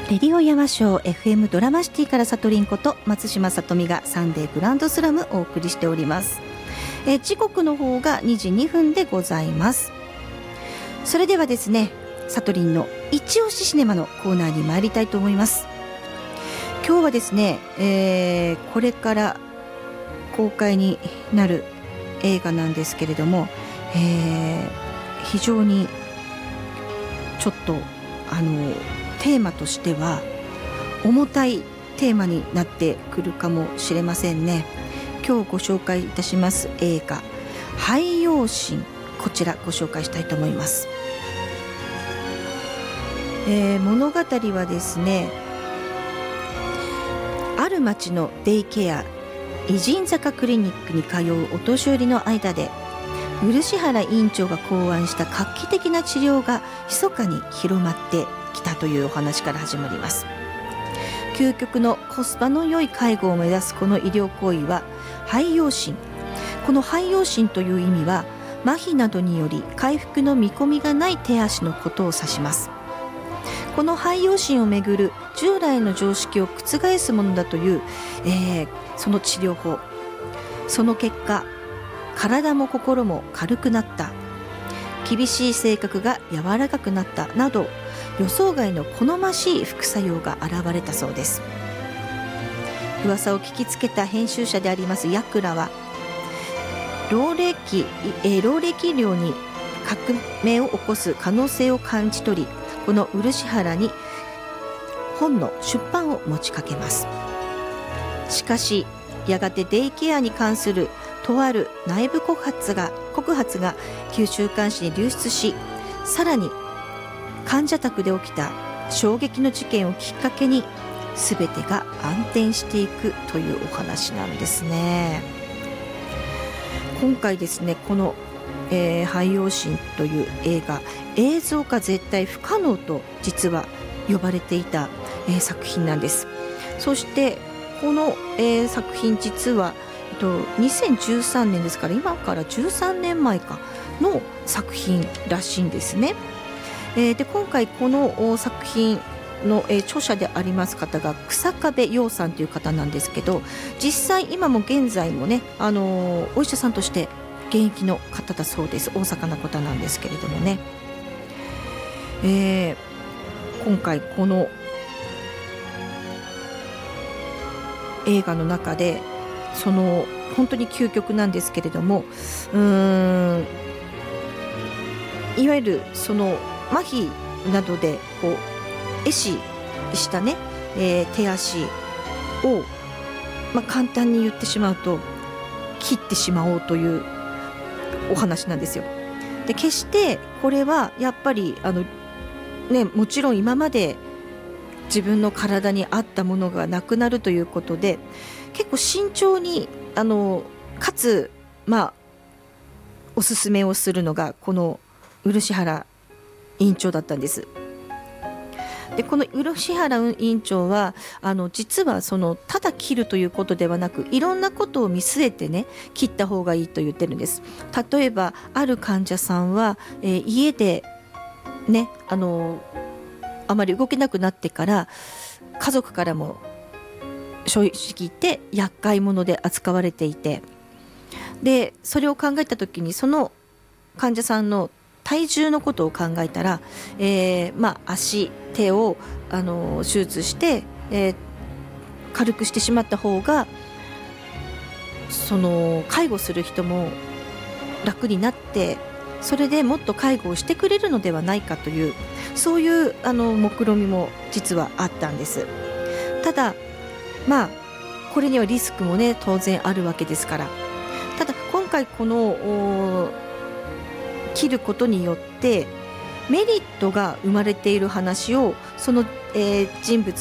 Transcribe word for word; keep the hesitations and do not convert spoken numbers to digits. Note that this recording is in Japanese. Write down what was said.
レディオ山椒 エフエム ドラマシティからさとりんこと松島さとみがサンデーグランドスラムお送りしております。え時刻の方がにじにふんでございます。それではですね、さとりんの一押しシネマのコーナーに参りたいと思います。今日はですね、えー、これから公開になる映画なんですけれども、えー、非常にちょっとあのテーマとしては重たいテーマになってくるかもしれませんね。今日ご紹介いたします映画廃用心、こちらご紹介したいと思います。えー、物語はですね、ある町のデイケア偉人坂クリニックに通うお年寄りの間で漆原院長が考案した画期的な治療が密かに広まってきたというお話から始まります。究極のコスパの良い介護を目指すこの医療行為は廃用心。この廃用心という意味は麻痺などにより回復の見込みがない手足のことを指します。この廃用心をめぐる従来の常識を覆すものだという、えー、その治療法。その結果、体も心も軽くなった、厳しい性格が柔らかくなったなど、予想外の好ましい副作用が現れたそうです。噂を聞きつけた編集者でありますヤクラは、老齢期、えー、老齢期医療に革命を起こす可能性を感じ取り、この漆原に本の出版を持ちかけます。しかしやがてデイケアに関するとある内部告発が告発が旧週刊誌に流出し、さらに患者宅で起きた衝撃の事件をきっかけに全てが暗転していくというお話なんですね。今回ですね、このえー、廃用心という映画、映像化絶対不可能と実は呼ばれていた、えー、作品なんです。そしてこの、えー、作品実は、えっと、にせんじゅうさんねんですから、今からじゅうさんねんまえかの作品らしいんですね。えー、で今回この作品の、えー、著者であります方が日下部陽さんという方なんですけど、実際今も現在もね、あのー、お医者さんとして現役の方だそうです。大阪の方なんですけれどもね、えー、今回この映画の中でその本当に究極なんですけれども、うーんいわゆるその麻痺などでこう壊死したね、えー、手足を、まあ、簡単に言ってしまうと切ってしまおうというお話なんですよ。で決してこれはやっぱりあの、ね、もちろん今まで自分の体に合ったものがなくなるということで、結構慎重にあのかつ、まあ、おすすめをするのがこの漆原院長だったんです。でこの漆原院長はあの実はそのただ切るということではなく、いろんなことを見据えてね切った方がいいと言ってるんです。例えばある患者さんは、えー、家でねあのあまり動けなくなってから家族からも正直言って厄介者で扱われていて、でそれを考えた時にその患者さんの体重のことを考えたら、えーまあ、足手をあの手術して、えー、軽くしてしまった方がその介護する人も楽になって、それでもっと介護をしてくれるのではないかという、そういうあの目論見みも実はあったんです。ただまあこれにはリスクもね当然あるわけですから、ただ今回この切ることによってメリットが生まれている話をその、えー、人物